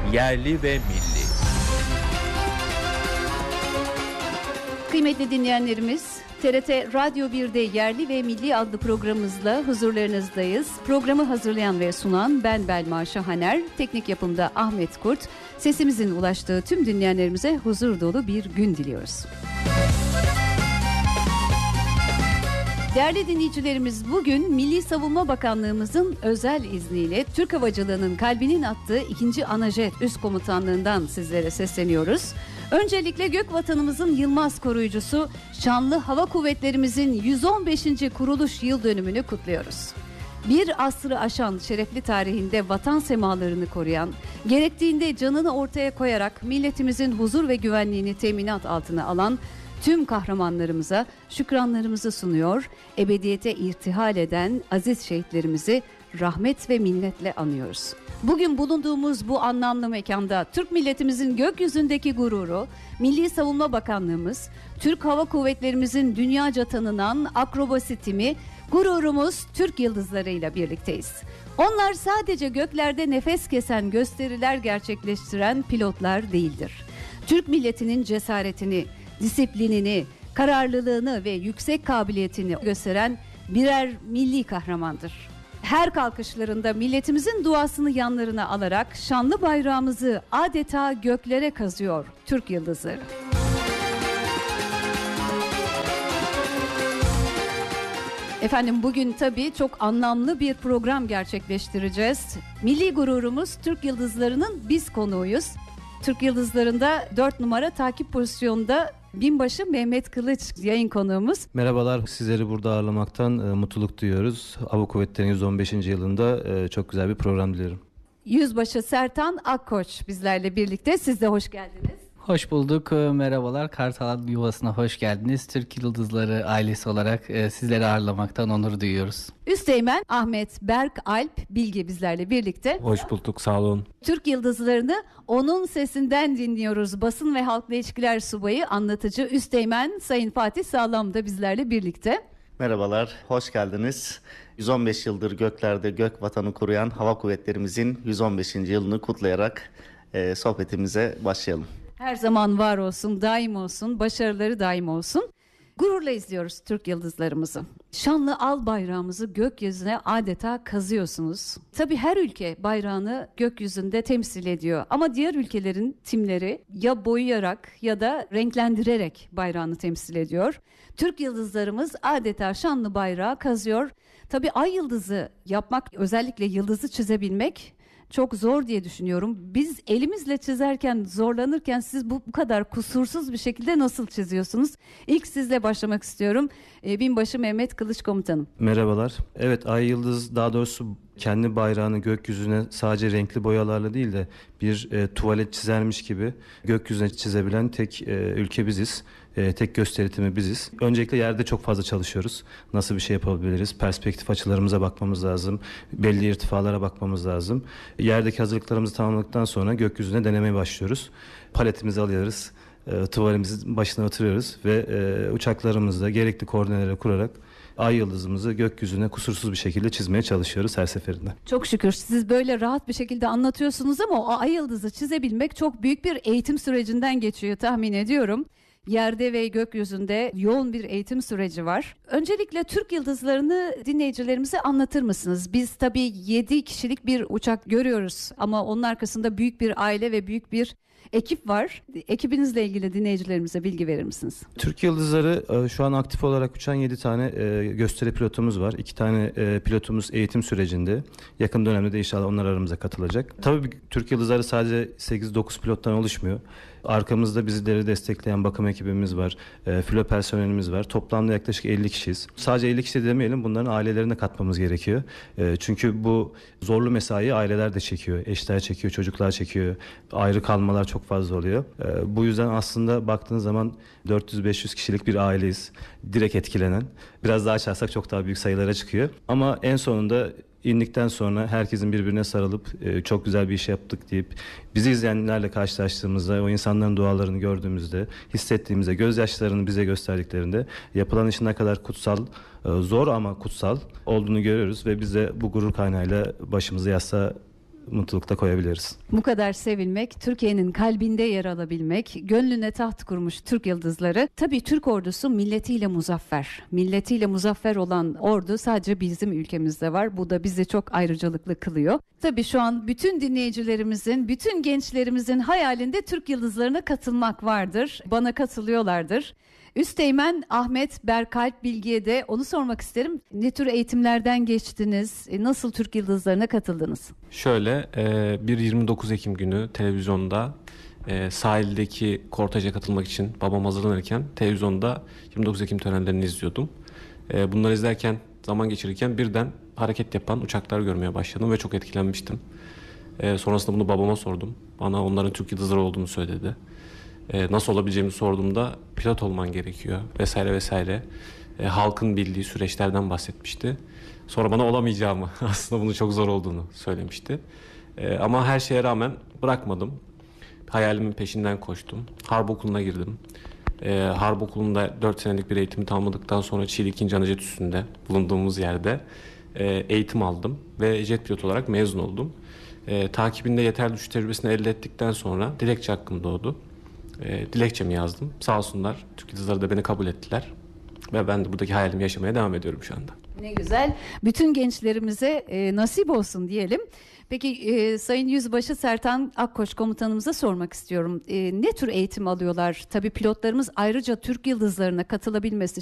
Yerli ve milli. Kıymetli dinleyenlerimiz, TRT Radyo 1'de Yerli ve Milli adlı programımızla huzurlarınızdayız. Programı hazırlayan ve sunan ben Belma Şahaner, teknik yapımda Ahmet Kurt. Sesimizin ulaştığı tüm dinleyenlerimize huzur dolu bir gün diliyoruz. Değerli dinleyicilerimiz, bugün Milli Savunma Bakanlığımızın özel izniyle Türk Havacılığı'nın kalbinin attığı 2. Anajet Üst Komutanlığı'ndan sizlere sesleniyoruz. Öncelikle gök vatanımızın yılmaz koruyucusu şanlı hava kuvvetlerimizin 115. kuruluş yıl dönümünü kutluyoruz. Bir asrı aşan şerefli tarihinde vatan semalarını koruyan, gerektiğinde canını ortaya koyarak milletimizin huzur ve güvenliğini teminat altına alan tüm kahramanlarımıza şükranlarımızı sunuyor, ebediyete irtihal eden aziz şehitlerimizi rahmet ve minnetle anıyoruz. Bugün bulunduğumuz bu anlamlı mekanda Türk milletimizin gökyüzündeki gururu, Milli Savunma Bakanlığımız, Türk Hava Kuvvetlerimizin dünyaca tanınan akrobasi timi, gururumuz Türk yıldızlarıyla birlikteyiz. Onlar sadece göklerde nefes kesen gösteriler gerçekleştiren pilotlar değildir. Türk milletinin cesaretini, disiplinini, kararlılığını ve yüksek kabiliyetini gösteren birer milli kahramandır. Her kalkışlarında milletimizin duasını yanlarına alarak şanlı bayrağımızı adeta göklere kazıyor Türk yıldızları. Efendim, bugün tabii çok anlamlı bir program gerçekleştireceğiz. Milli gururumuz Türk yıldızlarının biz konuğuyuz. Türk Yıldızları'nda 4 numara takip pozisyonunda Binbaşı Mehmet Kılıç yayın konuğumuz. Merhabalar, sizleri burada ağırlamaktan mutluluk duyuyoruz. Hava Kuvvetleri'nin 115. yılında çok güzel bir program diliyorum. Yüzbaşı Sertan Akkoç bizlerle birlikte. Siz de hoş geldiniz. Hoş bulduk, merhabalar. Kartal Yuvası'na hoş geldiniz. Türk Yıldızları ailesi olarak sizleri ağırlamaktan onur duyuyoruz. Üsteğmen Ahmet Berk Alp Bilgi bizlerle birlikte. Hoş bulduk, sağ olun. Türk Yıldızlarını onun sesinden dinliyoruz. Basın ve Halkla İlişkiler Subayı, anlatıcı Üsteğmen Sayın Fatih Sağlam da bizlerle birlikte. Merhabalar, hoş geldiniz. 115 yıldır göklerde gök vatanı koruyan Hava Kuvvetlerimizin 115. yılını kutlayarak sohbetimize başlayalım. Her zaman var olsun, daim olsun, başarıları daim olsun. Gururla izliyoruz Türk yıldızlarımızı. Şanlı al bayrağımızı gökyüzüne adeta kazıyorsunuz. Tabii her ülke bayrağını gökyüzünde temsil ediyor. Ama diğer ülkelerin timleri ya boyayarak ya da renklendirerek bayrağını temsil ediyor. Türk yıldızlarımız adeta şanlı bayrağı kazıyor. Tabii ay yıldızı yapmak, özellikle yıldızı çizebilmek çok zor diye düşünüyorum. Biz elimizle çizerken zorlanırken siz bu kadar kusursuz bir şekilde nasıl çiziyorsunuz? İlk sizle başlamak istiyorum. Binbaşı Mehmet Kılıç Komutanım. Merhabalar. Evet, ay yıldız, daha doğrusu kendi bayrağını gökyüzüne sadece renkli boyalarla değil de bir tuvalet çizermiş gibi gökyüzüne çizebilen tek ülke biziz. Tek gösteritimi biziz. Öncelikle yerde çok fazla çalışıyoruz. Nasıl bir şey yapabiliriz? Perspektif açılarımıza bakmamız lazım. Belli irtifalara bakmamız lazım. Yerdeki hazırlıklarımızı tamamladıktan sonra gökyüzüne denemeye başlıyoruz. Paletimizi alıyoruz. Tuvalimizin başına oturuyoruz ve uçaklarımızda gerekli koordinelere kurarak ay yıldızımızı gökyüzüne kusursuz bir şekilde çizmeye çalışıyoruz her seferinde. Çok şükür siz böyle rahat bir şekilde anlatıyorsunuz ama o ay yıldızı çizebilmek çok büyük bir eğitim sürecinden geçiyor tahmin ediyorum. Yerde ve gökyüzünde yoğun bir eğitim süreci var. Öncelikle Türk yıldızlarını dinleyicilerimize anlatır mısınız? Biz tabii 7 kişilik bir uçak görüyoruz ama onun arkasında büyük bir aile ve büyük bir ekip var. Ekibinizle ilgili dinleyicilerimize bilgi verir misiniz? Türk Yıldızları şu an aktif olarak uçan 7 tane gösteri pilotumuz var. 2 tane pilotumuz eğitim sürecinde. Yakın dönemde de inşallah onlar aramıza katılacak. Tabii Türk Yıldızları sadece 8-9 pilottan oluşmuyor. Arkamızda bizleri destekleyen bakım ekibimiz var. Filo personelimiz var. Toplamda yaklaşık 50 kişiyiz. Sadece 50 kişi demeyelim, bunların ailelerine katmamız gerekiyor. Çünkü bu zorlu mesaiyi aileler de çekiyor. Eşler çekiyor, çocuklar çekiyor. Ayrı kalmalar çok fazla oluyor. Bu yüzden aslında baktığınız zaman 400-500 kişilik bir aileyiz. Direkt etkilenen. Biraz daha açarsak çok daha büyük sayılara çıkıyor. Ama en sonunda İndikten sonra herkesin birbirine sarılıp çok güzel bir iş yaptık deyip bizi izleyenlerle karşılaştığımızda, o insanların dualarını gördüğümüzde, hissettiğimizde, gözyaşlarını bize gösterdiklerinde yapılan işin ne kadar kutsal, zor ama kutsal olduğunu görüyoruz ve biz de bu gurur kaynağıyla başımızı yastığa mutlulukla koyabiliriz. Bu kadar sevilmek, Türkiye'nin kalbinde yer alabilmek, gönlüne taht kurmuş Türk yıldızları. Tabii Türk ordusu milletiyle muzaffer. Milletiyle muzaffer olan ordu sadece bizim ülkemizde var. Bu da bizi çok ayrıcalıklı kılıyor. Tabii şu an bütün dinleyicilerimizin, bütün gençlerimizin hayalinde Türk yıldızlarına katılmak vardır. Bana katılıyorlardır. Üsteğmen Ahmet Berkalp Bilgi'ye de onu sormak isterim. Ne tür eğitimlerden geçtiniz? Nasıl Türk yıldızlarına katıldınız? Şöyle bir 29 Ekim günü televizyonda sahildeki korteja katılmak için babam hazırlanırken televizyonda 29 Ekim törenlerini izliyordum. Bunları izlerken, zaman geçirirken birden hareket yapan uçaklar görmeye başladım ve çok etkilenmiştim. Sonrasında bunu babama sordum. Bana onların Türk yıldızları olduğunu söyledi. Nasıl olabileceğimi sorduğumda pilot olman gerekiyor vesaire vesaire. Halkın bildiği süreçlerden bahsetmişti. Sonra bana olamayacağımı, aslında bunun çok zor olduğunu söylemişti. Ama her şeye rağmen bırakmadım. Hayalimin peşinden koştum. Harp okuluna girdim. Harp okulunda 4 senelik bir eğitimi tamamladıktan sonra Çiğli 2. Anajet Üssü'nde bulunduğumuz yerde eğitim aldım ve jet pilot olarak mezun oldum. Takibinde yeterli uçuş tecrübesini elde ettikten sonra dilekçe hakkım doğdu. Dilekçemi yazdım. Sağ olsunlar, Türk Yıldızları da beni kabul ettiler. Ve ben de buradaki hayalimi yaşamaya devam ediyorum şu anda. Ne güzel. Bütün gençlerimize nasip olsun diyelim. Peki Sayın Yüzbaşı Sertan Akkoç komutanımıza sormak istiyorum. Ne tür eğitim alıyorlar? Tabii pilotlarımız ayrıca Türk Yıldızlarına katılabilmesi